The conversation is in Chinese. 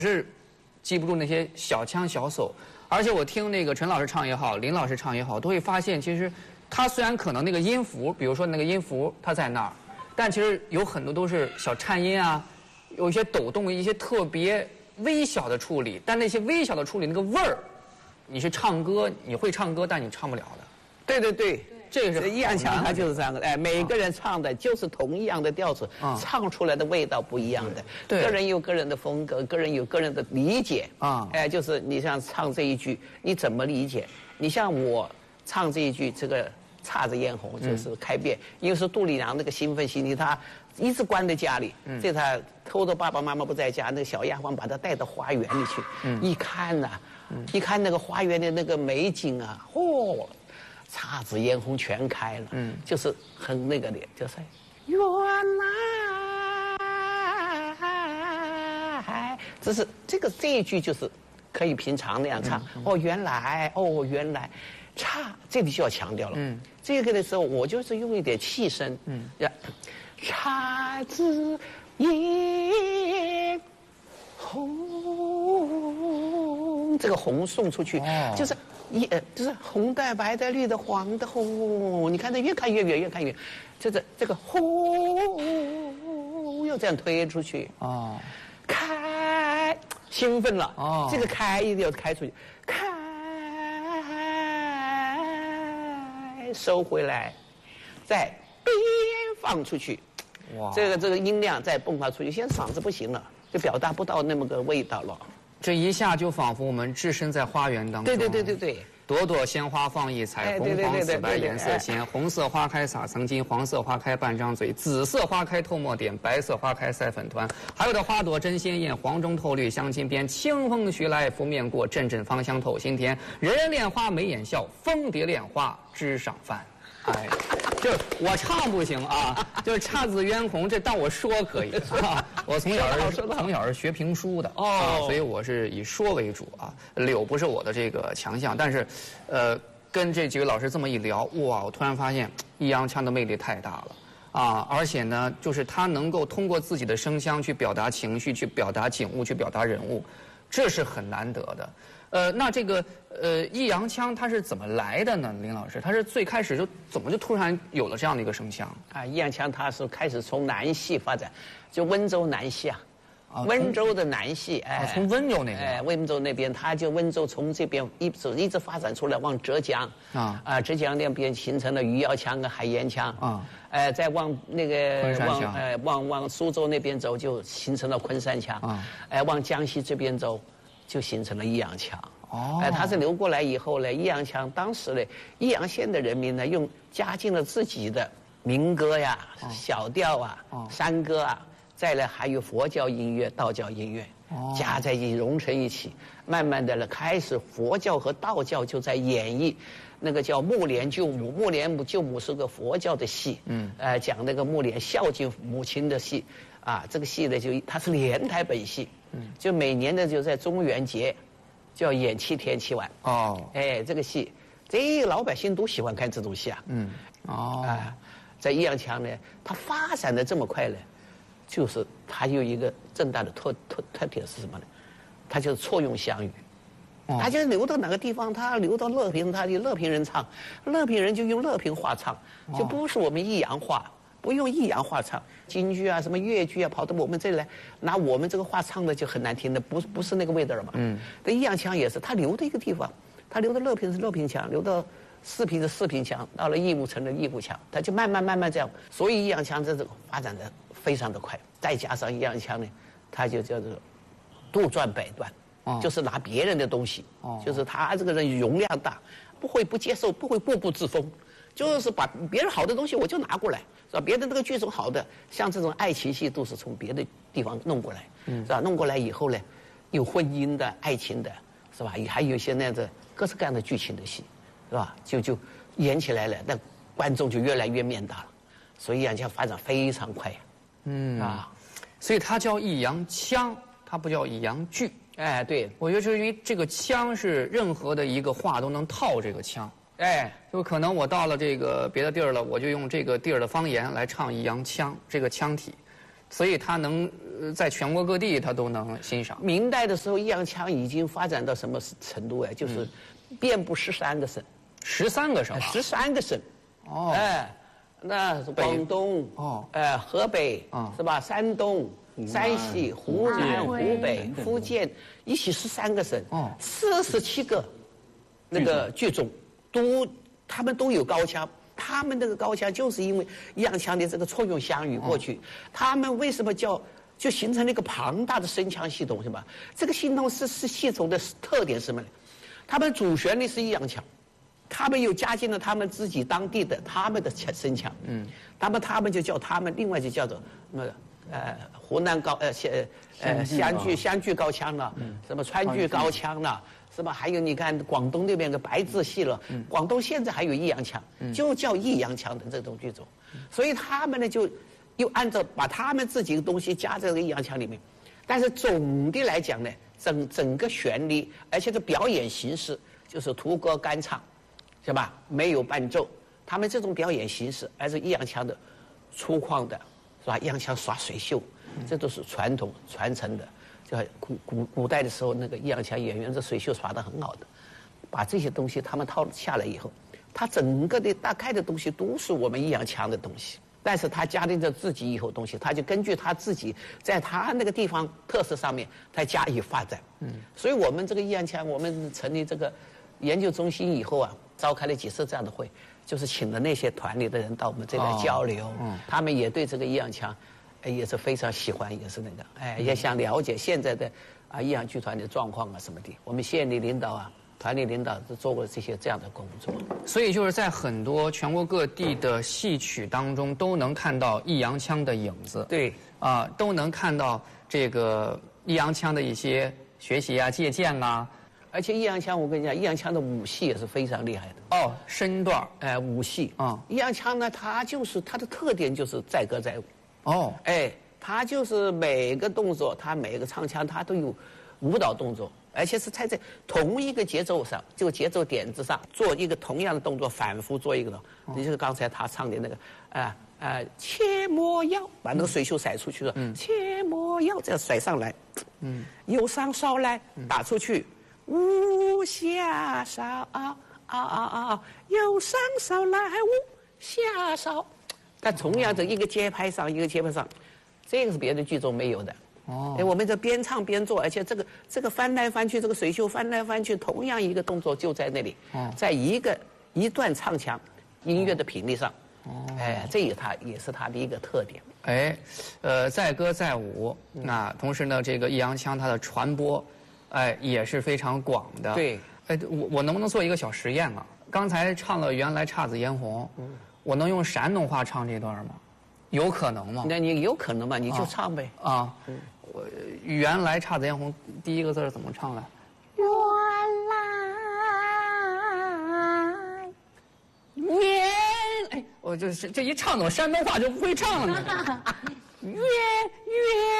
是记不住那些小腔小手，而且我听那个陈老师唱也好，林老师唱也好，都会发现其实他虽然可能那个音符，比如说那个音符它在那儿，但其实有很多都是小颤音啊，有一些抖动，一些特别微小的处理，但那些微小的处理那个味儿，你是唱歌你会唱歌，但你唱不了的。 对对对。 这个是易烊千他就是这样的，哎，每个人唱的就是同一样的调子，唱出来的味道不一样的。 对， 个人有个人的风格，个人有个人的理解啊。 哎，就是你像唱这一句，你怎么理解？你像我唱这一句，这个姹紫嫣红就是开遍，因为是杜丽娘那个兴奋心理，她一直关在家里，这她偷偷爸爸妈妈不在家，那个小丫鬟把她带到花园里去，一看呐，一看那个花园的那个美景啊，嚯！姹紫嫣红全开了，就是很那个的，就是原来，这是这一句就是可以平常那样唱。哦，原来，哦，原来，这里就要强调了。这个的时候我就是用一点气声，姹紫嫣红，这个红送出去，就是就是红的、白的、绿的、黄的、红，你看它越看越远，越看越，就是这个红又这样推出去开兴奋了这个开一定要开出去，开收回来，再边放出去，这个音量再迸发出去，现在嗓子不行了，就表达不到那么个味道了。 这一下就仿佛我们置身在花园当中。 对。 朵朵鲜花放异彩，红黄紫白颜色鲜。红色花开撒曾经，黄色花开半张嘴，紫色花开透墨点，白色花开赛粉团。还有的花朵真鲜艳，黄中透绿镶金边。清风徐来拂面过，阵阵芳香透心田。人人恋花眉眼笑，蜂蝶恋花枝上翻。哎，就是我唱不行啊，就是姹紫嫣红，这当我说可以啊。我从小是学评书的所以我是以说为主啊。柳不是我的这个强项，但是，跟这几位老师这么一聊，哇，我突然发现易烊千的魅力太大了啊！而且呢，就是他能够通过自己的声腔去表达情绪，去表达景物，去表达人物，这是很难得的。那这个易烊千他是怎么来的呢？林老师，他是最开始怎么就突然有了这样的一个声腔啊？易烊千他是开始从南戏发展，就温州南戏温州的南戏， 从温州那边， 温州那边，他就温州从这边一直发展出来，往浙江浙江那边形成了余姚腔跟海盐腔再往那个往苏州那边走，就形成了昆山腔往江西这边走。就形成了易烊腔他是流过来以后呢，易烊腔当时呢，易阳县的人民呢，加进了自己的民歌呀、小调山歌再来还有佛教音乐、道教音乐加在一起融成一起，慢慢的呢，开始佛教和道教就在演绎那个叫木莲救母。木莲救母是个佛教的戏讲那个木莲孝敬母亲的戏这个戏呢它是连台本戏就每年的就在中元节就要演7天7晚这个戏这老百姓都喜欢看这种戏在易烊千呢，他发展的这么快呢，就是他有一个正大的特点是什么呢？他就是错用湘语他就流到哪个地方，他流到乐平，他就乐平人唱，乐平人就用乐平话唱，就不是我们易阳话，不用易阳话唱。京剧什么粤剧跑到我们这里来，拿我们这个话唱的就很难听的，不是那个味道了嘛。这易烊千也是，他流的一个地方，他流到乐平是乐平腔，流到四平是四平腔，到了义乌成了义乌腔，他就慢慢这样。所以易烊千这个发展的非常的快，再加上易烊千呢，他就叫做杜撰百段。就是拿别人的东西就是他这个人容量大，不会不接受，不会固步自封，就是把别人好的东西我就拿过来，是吧？别的那个剧种好的，像这种爱情戏都是从别的地方弄过来，是吧？弄过来以后呢，有婚姻的、爱情的，是吧？也还有一些那样的各式各样的剧情的戏，是吧？就演起来了，那观众就越来越面大了，所以易烊千发展非常快所以他叫易烊千，他不叫易烊剧。 对， 我觉得就是因为这个腔是任何的一个话都能套这个腔，就可能我到了这个别的地儿了，我就用这个地儿的方言来唱易烊腔这个腔体， 所以它能在全国各地它都能欣赏。 明代的时候，弋阳腔已经发展到什么程度哎？就是遍布13个省 ，13个省 ，13个省。哦，哎，那广东，河北，是吧？山东、山西、湖南、湖北、福建，一起13个省，47个那个剧种，他们都有高腔。他们那个高腔就是因为弋阳腔的这个错用湘语过去，他们为什么就形成了一个庞大的声腔系统，是吧？这个系统的特点是什么呢？他们主旋律是弋阳腔，他们又加进了他们自己当地的他们的声腔，他们就叫他们，另外就叫做湖南湘剧高腔了，什么川剧高腔了。是吧？还有你看广东那边的白字戏了，广东现在还有弋阳腔，就叫弋阳腔的这种剧种，所以他们呢就又按照把他们自己的东西加在这个弋阳腔里面，但是总的来讲呢，整个旋律，而且这表演形式就是徒歌干唱，是吧？没有伴奏，他们这种表演形式，而是弋阳腔的粗犷的，是吧？弋阳腔耍水袖，这都是传统传承的。古代的时候，那个弋阳腔演员这水袖耍得很好的，把这些东西他们套下来以后，他整个的大概的东西都是我们弋阳腔的东西，但是他加进着自己以后东西，他就根据他自己在他那个地方特色上面，他加以发展。所以我们这个弋阳腔，我们成立这个研究中心以后啊，召开了几次这样的会，就是请了那些团里的人到我们这来交流，他们也对这个弋阳腔。也是非常喜欢，也是那个，也想了解现在的弋阳剧团的状况啊什么的。我们县里领导啊，团里领导都做过这样的工作。 所以就是在很多全国各地的戏曲当中，都能看到弋阳腔的影子。 对， 都能看到这个弋阳腔的一些学习啊、借鉴啊。 而且弋阳腔，我跟你讲，弋阳腔的武戏也是非常厉害的。 身段， 武戏啊，弋阳腔呢，它的特点就是载歌载舞。它就是每个动作，它每个唱腔，它都有舞蹈动作，而且是在同一个节奏上，这个节奏点子上做一个同样的动作，反复做一个。你就是刚才他唱的那个切莫要，把那个水袖甩出去了，切莫要这样甩上来，右上梢来打出去，无下梢右上梢来无下梢。但同样的一个节拍上，这个是别的剧种没有的。我们这边唱边做，而且这个翻来翻去，这个水袖翻来翻去，同样一个动作就在那里，在一段唱腔音乐的频率上，这也是它的一个特点。 载歌载舞，那同时呢，这个弋阳腔它的传播，也是非常广的。 对， 我能不能做一个小实验啊？刚才唱了原来姹紫嫣红。我能用山东话唱这段吗？有可能吗？ 那你有可能吗？你就唱呗。 我原来姹紫嫣红第一个字怎么唱来？原来，我就是这一唱，我山东话就不会唱了。